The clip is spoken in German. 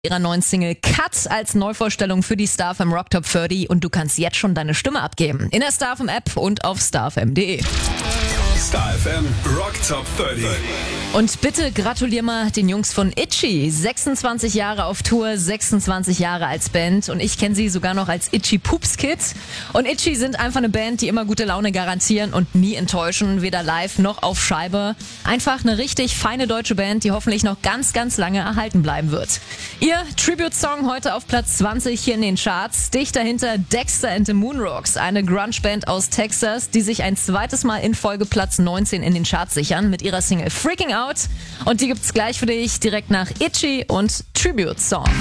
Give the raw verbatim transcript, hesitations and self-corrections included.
Ihrer neuen Single Cut als Neuvorstellung für die StarFM Rock Top dreißig und du kannst jetzt schon deine Stimme abgeben. In der StarFM App und auf starfm punkt de. StarFM Rock Top dreißig. Und bitte gratulier mal den Jungs von Itchy. sechsundzwanzig Jahre auf Tour, sechsundzwanzig Jahre als Band und ich kenne sie sogar noch als Itchy Poops Kid. Und Itchy sind einfach eine Band, die immer gute Laune garantieren und nie enttäuschen, weder live noch auf Scheibe. Einfach eine richtig feine deutsche Band, die hoffentlich noch ganz, ganz lange erhalten bleiben wird. Ihr Tribute-Song heute auf Platz zwanzig hier in den Charts. Dicht dahinter Dexter and the Moonrocks, eine Grunge-Band aus Texas, die sich ein zweites Mal in Folge Platz neunzehn in den Charts sichern mit ihrer Single Freaking Out. Und die gibt's gleich für dich direkt nach Itchy und Tribute Song.